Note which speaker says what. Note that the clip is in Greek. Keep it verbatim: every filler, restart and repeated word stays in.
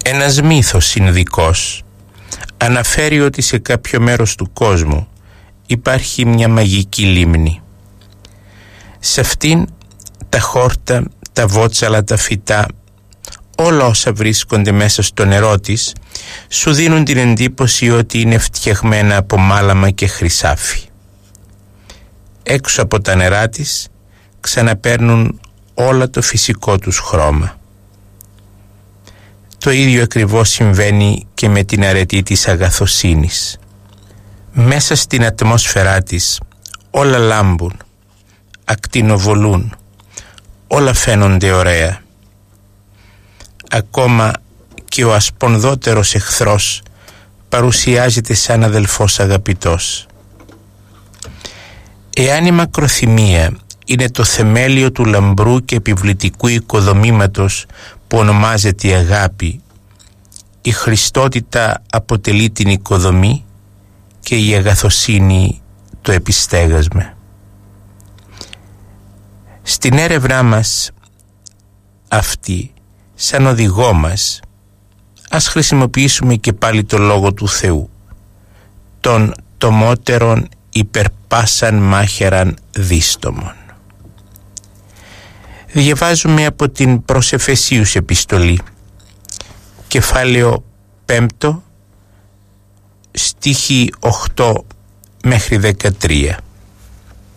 Speaker 1: Ένας μύθος ινδικός αναφέρει ότι σε κάποιο μέρος του κόσμου υπάρχει μια μαγική λίμνη. Σε αυτήν τα χόρτα, τα βότσαλα, τα φυτά, όλα όσα βρίσκονται μέσα στο νερό της σου δίνουν την εντύπωση ότι είναι φτιαγμένα από μάλαμα και χρυσάφι. Έξω από τα νερά της ξαναπαίρνουν όλα το φυσικό τους χρώμα. Το ίδιο ακριβώς συμβαίνει και με την αρετή της αγαθοσύνης. Μέσα στην ατμόσφαιρά της όλα λάμπουν, ακτινοβολούν, όλα φαίνονται ωραία. Ακόμα και ο ασπονδότερος εχθρός παρουσιάζεται σαν αδελφός αγαπητός. Εάν η μακροθυμία είναι το θεμέλιο του λαμπρού και επιβλητικού οικοδομήματος που ονομάζεται η αγάπη, η Χριστότητα αποτελεί την οικοδομή και η αγαθοσύνη το επιστέγασμα. Στην έρευνά μας αυτή, σαν οδηγό μας, ας χρησιμοποιήσουμε και πάλι το λόγο του Θεού, τον τομότερον υπερπάσαν μάχαιραν δίστομον. Διαβάζουμε από την προς Εφεσίους επιστολή, κεφάλαιο πέμπτο, στίχοι οκτώ μέχρι δεκατρία.